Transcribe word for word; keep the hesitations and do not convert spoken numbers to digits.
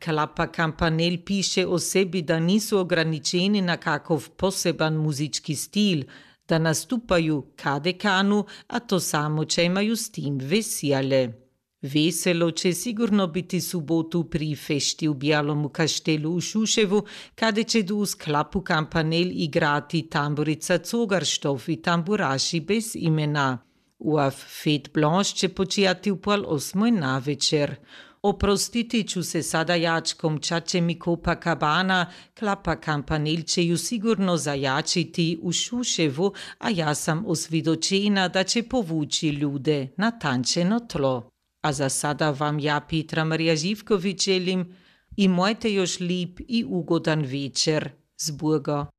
Klapa Kampanel piše o sebi da nisu ograničeni na kakov poseban muzički stil, da nastupaju kade kanu, a to samo će imaju s tim vesele. Veselo će sigurno biti subotu pri fešti u Bijelomu kaštelu u Šuševu, kada će uz Klapu Kampanel igrati tamburica Cogarštov i tamburaši bez imena. Uav Fête Blanche će počijati u pol osmoj navečer. Oprostiti ću se sada jačkom Čačem i Copacabana, Klapa Kampanel će ju sigurno zajačiti u Šuševu, a ja sam osvidočena da će povući ljude na tančeno tlo. A za sada vam ja, Petra Marija Živković, želim i mojte još lip i ugodan večer z Burgo.